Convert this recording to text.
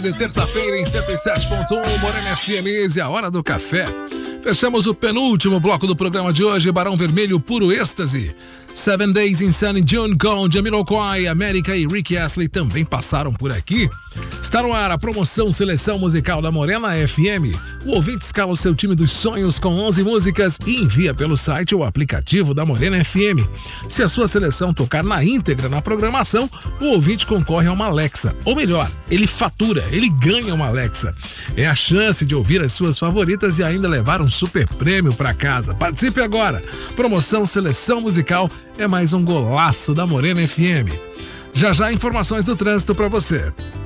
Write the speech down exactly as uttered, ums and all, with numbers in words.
De terça-feira em cento e sete ponto um, Morena F M, e a hora do café. Fechamos o penúltimo bloco do programa de hoje, Barão Vermelho, Puro Êxtase. Seven Days in Sunny June com Jamiroquai, América e Rick Astley também passaram por aqui. Está no ar a promoção Seleção Musical da Morena F M. O ouvinte escala o seu time dos sonhos com onze músicas e envia pelo site ou aplicativo da Morena F M. Se a sua seleção tocar na íntegra na programação, o ouvinte concorre a uma Alexa. Ou melhor, ele fatura, ele ganha uma Alexa. É a chance de ouvir as suas favoritas e ainda levar um super prêmio para casa. Participe agora! Promoção Seleção Musical é mais um golaço da Morena F M. Já já informações do trânsito para você.